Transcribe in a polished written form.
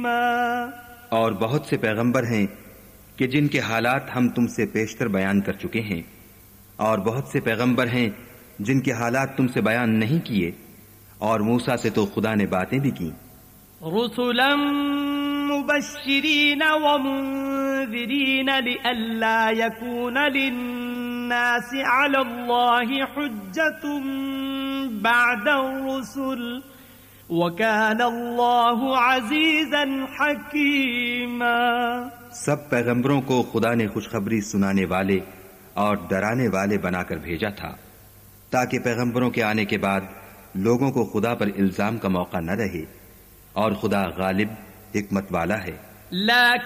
और बहुत से पैगंबर हैं कि जिनके हालात हम तुमसे पेशतर बयान कर चुके हैं, और बहुत से पैगंबर हैं जिनके हालात तुमसे बयान नहीं किए, और मूसा से तो खुदा ने बातें भी की। रुसुलन मुबश्शिरीन व मुंज़िरीन लिअल्ला यकून लिन्नासि अला अल्लाहि हुज्जतुन बअद अर्रुसुल व कान अल्लाहु अज़ीज़न हकीमा। सब पैगंबरों को खुदा ने खुशखबरी सुनाने वाले और डराने वाले बनाकर भेजा था, ताकि पैगंबरों के आने के बाद लोगों को खुदा पर इल्जाम का मौका न रहे, और खुदा गालिब हिकमत वाला है।